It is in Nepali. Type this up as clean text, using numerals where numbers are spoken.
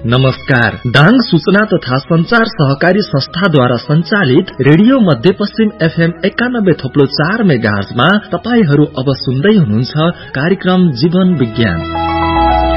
नमस्कार। दाङ सूचना तथा संचार सहकारी संस्थाद्वारा संचालित रेडियो मध्यपश्चिम FM 91.4 मेगाहर्जमा तपाईहरू अब सुन्दै हुनुहुन्छ कार्यक्रम जीवन विज्ञान।